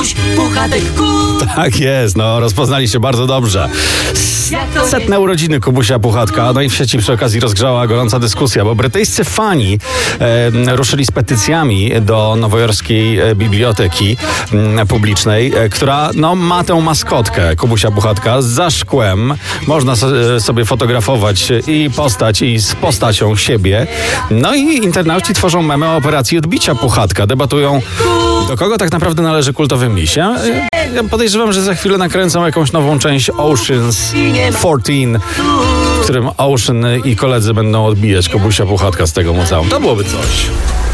Kubuś Puchatek Tak jest, no rozpoznaliście bardzo dobrze. 100. urodziny Kubusia Puchatka, no i w sieci przy okazji rozgrzała gorąca dyskusja, bo brytyjscy fani ruszyli z petycjami do nowojorskiej biblioteki publicznej, która no, ma tę maskotkę Kubusia Puchatka za szkłem. Można sobie fotografować i postać, i z postacią siebie. No i internauci tworzą memy o operacji odbicia Puchatka. Debatują, do kogo tak naprawdę należy kultowy miś. Ja podejrzewam, że za chwilę nakręcą jakąś nową część Ocean's 14, w którym Ocean i koledzy będą odbijać Kubusia Puchatka z tego muzeum. To byłoby coś.